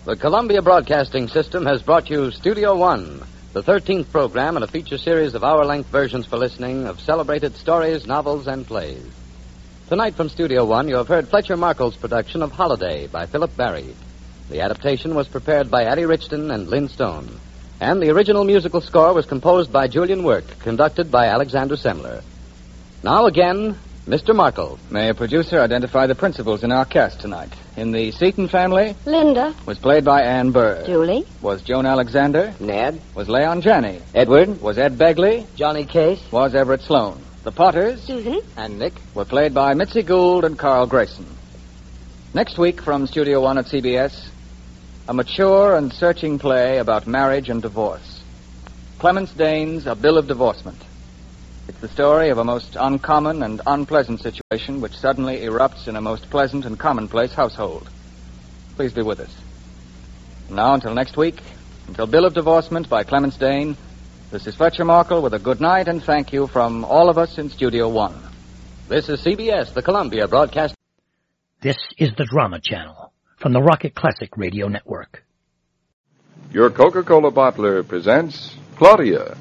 The Columbia Broadcasting System has brought you Studio One, the 13th program in a feature series of hour-length versions for listening of celebrated stories, novels, and plays. Tonight from Studio One, you have heard Fletcher Markle's production of Holiday by Philip Barry. The adaptation was prepared by Addie Richton and Lynn Stone. And the original musical score was composed by Julian Work, conducted by Alexander Semler. Now again, Mr. Markle. May a producer identify the principals in our cast tonight? In the Seaton family? Linda. Was played by Ann Burr. Julie. Was Joan Alexander. Ned. Was Leon Janney. Edward. Was Ed Begley. Johnny Case. Was Everett Sloan. The Potters. Susan. And Nick. Were played by Mitzi Gould and Carl Grayson. Next week from Studio One at CBS, a mature and searching play about marriage and divorce. Clemence Dane's A Bill of Divorcement. It's the story of a most uncommon and unpleasant situation which suddenly erupts in a most pleasant and commonplace household. Please be with us. Now, until next week, until Bill of Divorcement by Clemence Dane, this is Fletcher Markle with a good night and thank you from all of us in Studio One. This is CBS, the Columbia Broadcasting. This is the Drama Channel from the Rocket Classic Radio Network. Your Coca-Cola bottler presents Claudia.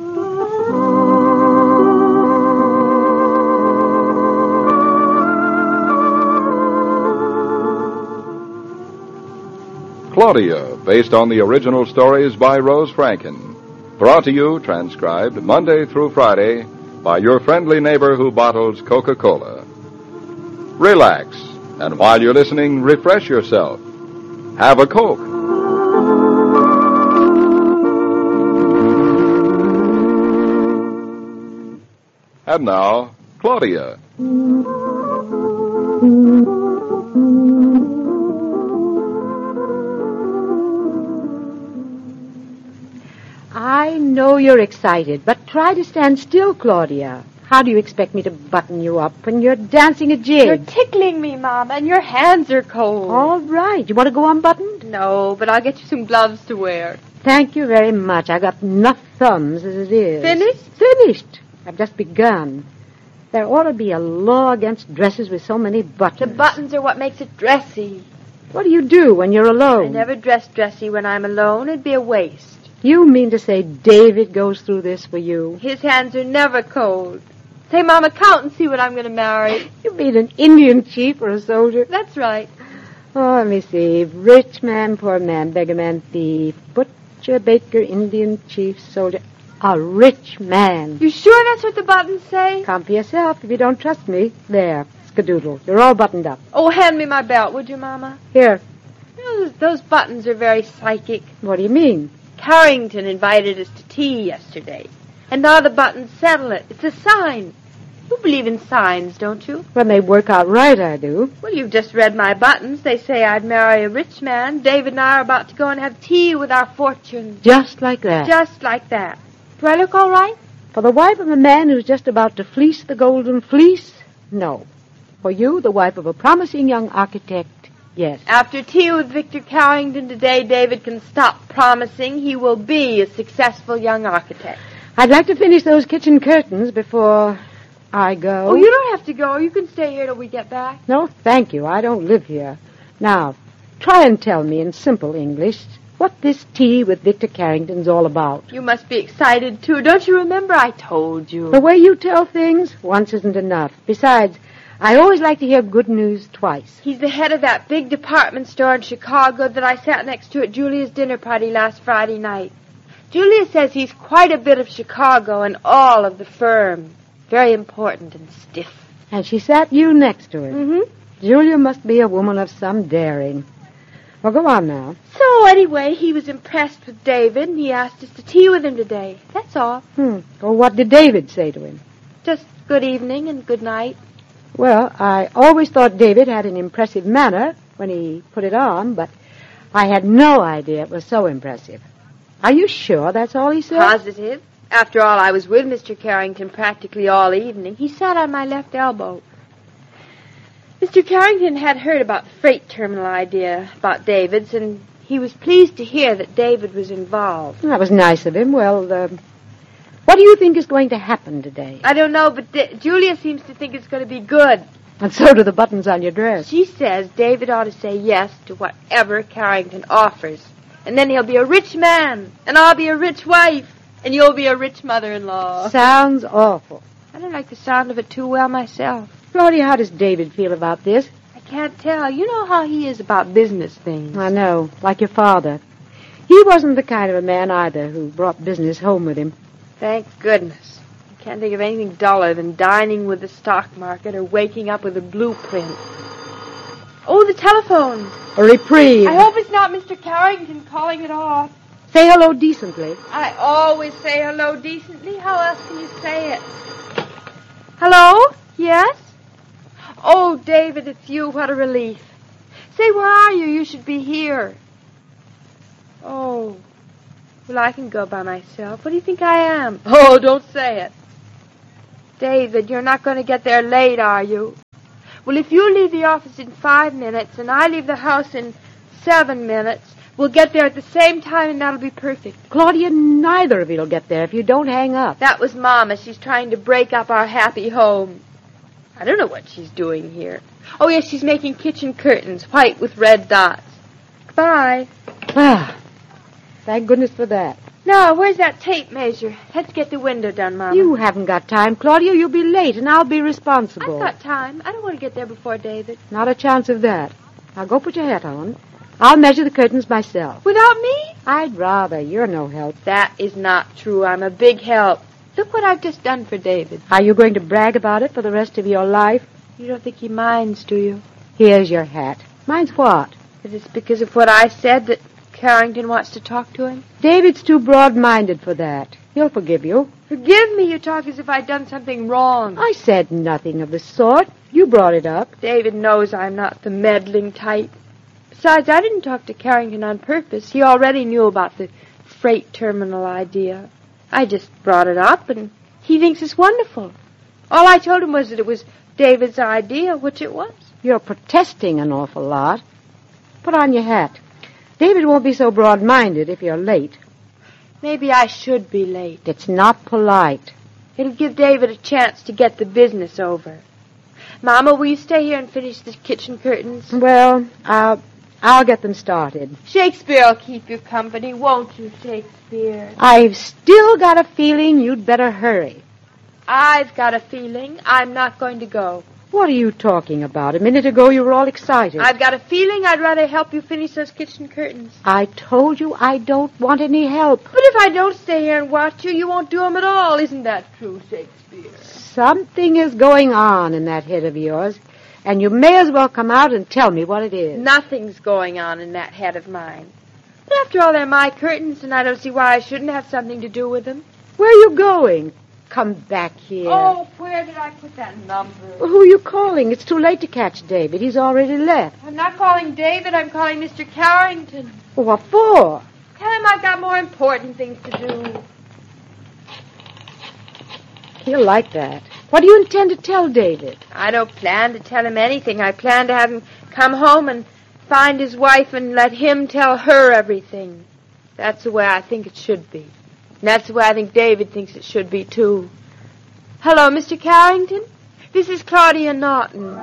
Claudia, based on the original stories by Rose Franken. Brought to you, transcribed, Monday through Friday, by your friendly neighbor who bottles Coca-Cola. Relax, and while you're listening, refresh yourself. Have a Coke. And now, Claudia. I know you're excited, but try to stand still, Claudia. How do you expect me to button you up when you're dancing a jig? You're tickling me, Mama, and your hands are cold. All right. You want to go unbuttoned? No, but I'll get you some gloves to wear. Thank you very much. I got enough thumbs as it is. Finished? Finished. I've just begun. There ought to be a law against dresses with so many buttons. The buttons are what makes it dressy. What do you do when you're alone? I never dress dressy when I'm alone. It'd be a waste. You mean to say David goes through this for you? His hands are never cold. Say, Mama, count and see what I'm going to marry. You mean an Indian chief or a soldier? That's right. Oh, let me see. Rich man, poor man, beggar man, thief, butcher, baker, Indian chief, soldier. A rich man. You sure that's what the buttons say? Count for yourself if you don't trust me. There, skadoodle. You're all buttoned up. Oh, hand me my belt, would you, Mama? Here. Those buttons are very psychic. What do you mean? Carrington invited us to tea yesterday. And now the buttons settle it. It's a sign. You believe in signs, don't you? When they work out right, I do. Well, you've just read my buttons. They say I'd marry a rich man. David and I are about to go and have tea with our fortunes. Just like that. Just like that. Do I look all right? For the wife of a man who's just about to fleece the golden fleece? No. For you, the wife of a promising young architect? Yes. After tea with Victor Carrington today, David can stop promising he will be a successful young architect. I'd like to finish those kitchen curtains before I go. Oh, you don't have to go. You can stay here till we get back. No, thank you. I don't live here. Now, try and tell me in simple English what this tea with Victor Carrington's all about. You must be excited, too. Don't you remember I told you? The way you tell things, once isn't enough. Besides, I always like to hear good news twice. He's the head of that big department store in Chicago that I sat next to at Julia's dinner party last Friday night. Julia says he's quite a bit of Chicago and all of the firm. Very important and stiff. And she sat you next to him. Mm-hmm. Julia must be a woman of some daring. Well, go on now. So, anyway, he was impressed with David, and he asked us to tea with him today. That's all. Well, what did David say to him? Just good evening and good night. Well, I always thought David had an impressive manner when he put it on, but I had no idea it was so impressive. Are you sure that's all he said? Positive. After all, I was with Mr. Carrington practically all evening. He sat on my left elbow. Mr. Carrington had heard about the freight terminal idea about David's, and he was pleased to hear that David was involved. That was nice of him. Well, what do you think is going to happen today? I don't know, but Julia seems to think it's going to be good. And so do the buttons on your dress. She says David ought to say yes to whatever Carrington offers. And then he'll be a rich man, and I'll be a rich wife, and you'll be a rich mother-in-law. Sounds awful. I don't like the sound of it too well myself. Claudia, how does David feel about this? I can't tell. You know how he is about business things. I know, like your father. He wasn't the kind of a man either who brought business home with him. Thank goodness. I can't think of anything duller than dining with the stock market or waking up with a blueprint. Oh, the telephone. A reprieve. I hope it's not Mr. Carrington calling it off. Say hello decently. I always say hello decently. How else can you say it? Hello? Yes? Oh, David, it's you. What a relief. Say, where are you? You should be here. Oh. Well, I can go by myself. What do you think I am? Oh, don't say it. David, you're not going to get there late, are you? Well, if you leave the office in 5 minutes and I leave the house in 7 minutes, we'll get there at the same time and that'll be perfect. Claudia, neither of you will get there if you don't hang up. That was Mama. She's trying to break up our happy home. I don't know what she's doing here. Oh, yes, she's making kitchen curtains, white with red dots. Goodbye. Ah, thank goodness for that. Now, where's that tape measure? Let's get the window done, Mama. You haven't got time, Claudia. You'll be late, and I'll be responsible. I've got time. I don't want to get there before David. Not a chance of that. Now, go put your hat on. I'll measure the curtains myself. Without me? I'd rather. You're no help. That is not true. I'm a big help. Look what I've just done for David. Are you going to brag about it for the rest of your life? You don't think he minds, do you? Here's your hat. Mine's what? That it's because of what I said that Carrington wants to talk to him? David's too broad-minded for that. He'll forgive you. Forgive me. You talk as if I'd done something wrong. I said nothing of the sort. You brought it up. David knows I'm not the meddling type. Besides, I didn't talk to Carrington on purpose. He already knew about the freight terminal idea. I just brought it up, and he thinks it's wonderful. All I told him was that it was David's idea, which it was. You're protesting an awful lot. Put on your hat. David won't be so broad-minded if you're late. Maybe I should be late. It's not polite. It'll give David a chance to get the business over. Mama, will you stay here and finish the kitchen curtains? Well, I'll get them started. Shakespeare will keep you company, won't you, Shakespeare? I've still got a feeling you'd better hurry. I've got a feeling I'm not going to go. What are you talking about? A minute ago you were all excited. I've got a feeling I'd rather help you finish those kitchen curtains. I told you I don't want any help. But if I don't stay here and watch you, you won't do them at all. Isn't that true, Shakespeare? Something is going on in that head of yours, and you may as well come out and tell me what it is. Nothing's going on in that head of mine. But after all, they're my curtains, and I don't see why I shouldn't have something to do with them. Where are you going? Come back here. Oh, where did I put that number? Well, who are you calling? It's too late to catch David. He's already left. I'm not calling David. I'm calling Mr. Carrington. Well, what for? Tell him I've got more important things to do. He'll like that. What do you intend to tell David? I don't plan to tell him anything. I plan to have him come home and find his wife and let him tell her everything. That's the way I think it should be. And that's the way I think David thinks it should be, too. Hello, Mr. Carrington? This is Claudia Norton.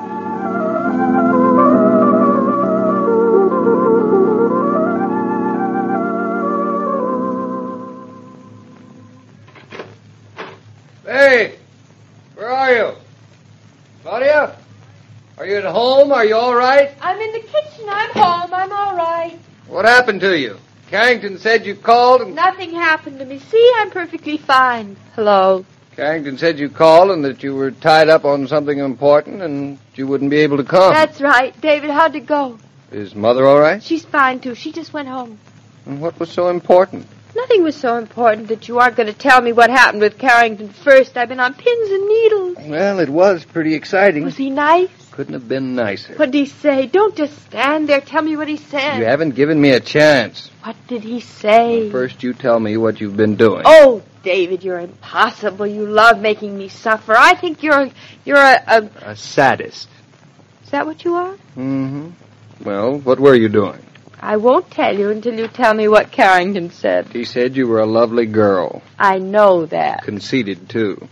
Hey, where are you? Claudia? Are you at home? Are you all right? I'm in the kitchen. I'm home. I'm all right. What happened to you? Carrington said you called and... Nothing happened to me. See, I'm perfectly fine. Hello. Carrington said you called and that you were tied up on something important and you wouldn't be able to come. That's right. David, how'd it go? Is Mother all right? She's fine, too. She just went home. And what was so important? Nothing was so important that you aren't going to tell me what happened with Carrington first. I've been on pins and needles. Well, it was pretty exciting. Was he nice? Couldn't have been nicer. What did he say? Don't just stand there. Tell me what he said. You haven't given me a chance. What did he say? Well, first you tell me what you've been doing. Oh, David, you're impossible. You love making me suffer. I think you're a sadist. Is that what you are? Mm-hmm. Well, what were you doing? I won't tell you until you tell me what Carrington said. He said you were a lovely girl. I know that. Conceited, too.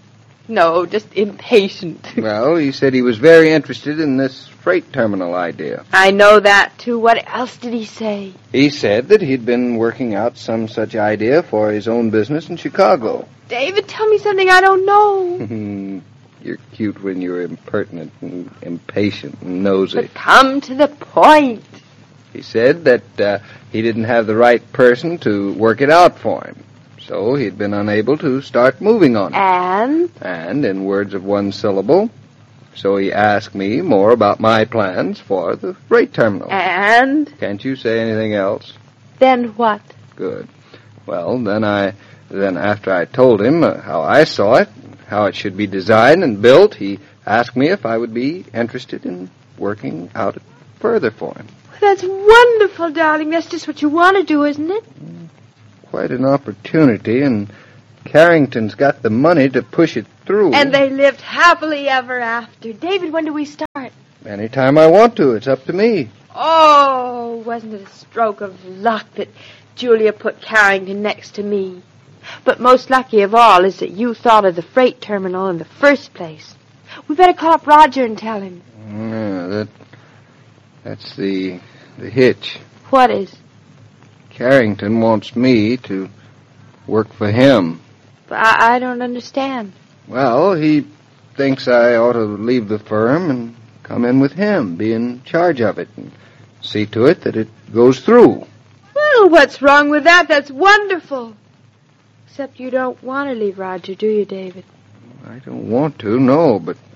No, just impatient. Well, he said he was very interested in this freight terminal idea. I know that, too. What else did he say? He said that he'd been working out some such idea for his own business in Chicago. David, tell me something I don't know. You're cute when you're impertinent and impatient and nosy. But come to the point. He said that he didn't have the right person to work it out for him. So he'd been unable to start moving on it. And, in words of one syllable, so he asked me more about my plans for the freight terminal. And? Can't you say anything else? Then what? Good. Well, then after I told him how I saw it, how it should be designed and built, he asked me if I would be interested in working out it further for him. That's wonderful, darling. That's just what you want to do, isn't it? Quite an opportunity, and Carrington's got the money to push it through. And they lived happily ever after. David, when do we start? Anytime I want to. It's up to me. Oh, wasn't it a stroke of luck that Julia put Carrington next to me? But most lucky of all is that you thought of the freight terminal in the first place. We better call up Roger and tell him. Yeah, that's the hitch. What is? Carrington wants me to work for him. But I don't understand. Well, he thinks I ought to leave the firm and come in with him, be in charge of it, and see to it that it goes through. Well, what's wrong with that? That's wonderful. Except you don't want to leave Roger, do you, David? I don't want to, no, but